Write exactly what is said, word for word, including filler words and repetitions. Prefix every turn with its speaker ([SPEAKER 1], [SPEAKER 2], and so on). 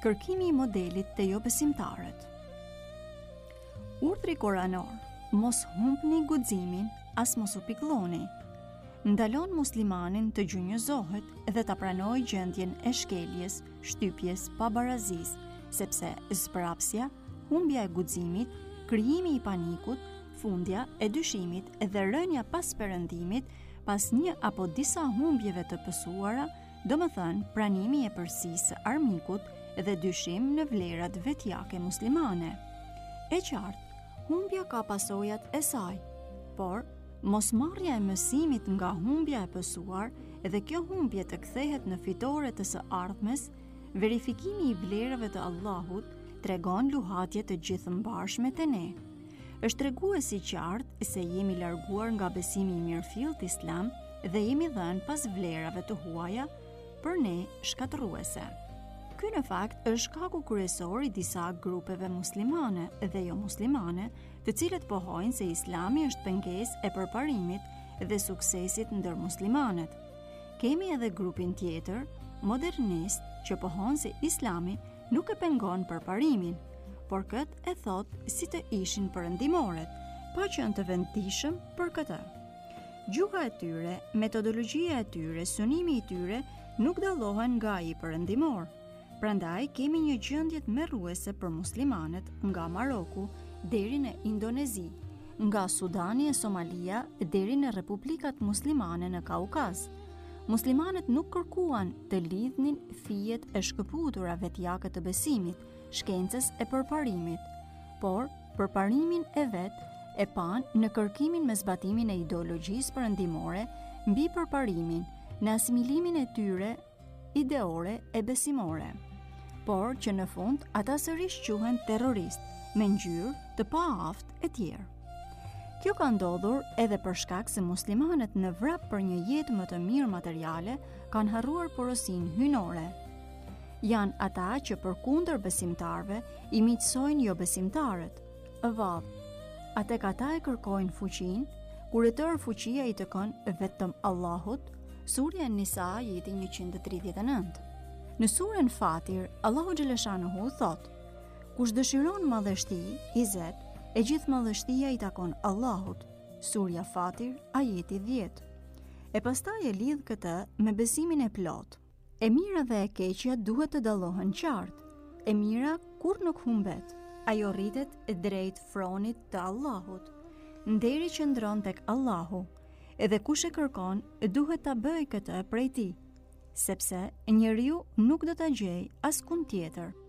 [SPEAKER 1] Kërkimi i modelit të jo besimtarët. Urdhri koranor, mos humbni guximin, as mos u piklloni, ndalon muslimanin të gjunjëzohet dhe ta pranojë gjendjen e shkeljes, shtypjes, pabarazisë, sepse zbrapsja, humbja e guximit, krijimi i panikut, fundja e dyshimit dhe rënja pas perëndimit, pas një apo disa humbjeve të pësuara, do më thënë pranimi e përsisë së armikut dhe dyshim në vlerat vetjake muslimane. E qartë, humbja ka pasojat e saj, por mosmarrja e mësimit nga humbja e pësuar dhe kjo humbje të kthehet në fitore të së ardhmes, verifikimi i vlerave të Allahut tregon luhatje të gjithëmbarshme të ne. Është treguesi qartë se jemi larguar nga besimi i mirëfillt islam dhe jemi dhënë pas vlerave të huaja për ne shkatërruese. Ky në fakt është shkaku kryesor i disa grupeve muslimane dhe jo muslimane, të cilët pohojnë se Islami është pengesë e përparimit dhe suksesit ndër muslimanët. Kemi edhe grupin tjetër, modernist, që pohon se Islami nuk e pengon përparimin, por këtë e thot si të ishin perëndimoret, pa qenë të vendishëm për këtë. Gjuha e tyre, metodologjia e tyre, synimi i tyre nuk dallohen nga ai perëndimor. Prandaj kemi një gjendje tmerruese për muslimanët nga Maroku deri në Indonezi, nga Sudani e Somalia deri në republikat muslimane në Kaukaz. Muslimanët nuk kërkuan të lidhnin fijet e shkëputura vetjake të besimit, shkencës e përparimit, por përparimin e vet e pan në kërkimin me zbatimin e ideologjisë perëndimore mbi përparimin, në asimilimin e tyre ideore e besimore. Por që në fund ata sërish quhen terrorist, me ngjyrë të paaft e tjerë. Kjo ka ndodhur edhe për shkak se muslimanët në vrap për një jetë më të mirë materiale kanë harruar porosin hynore. Janë ata që përkundër besimtarve i miqësojnë jo besimtarët. Vallë, ate ata e kërkojnë fuqinë, kur e tërë fuqia i takon vetëm Allahut. Surja Nisa ajeti njëqind e tridhjetë e nëntë. Në surën Fatir, Allahu xhaleshanuhu thot: kush dëshiron madhështi, izet, e gjithë madhështia i takon Allahut. Surja Fatir, ajeti dhjetë. E pastaj e lidh këtë me besimin e plot. E mira dhe e keqja duhet të dallohen qartë. E mira kur nuk humbet, ajo rritet drejt fronit të Allahut. Nderi që ndron tek Allahu, edhe kush e kërkon duhet ta bëjë këtë prej tij, sepse njeriu nuk do ta gjejë askund tjetër.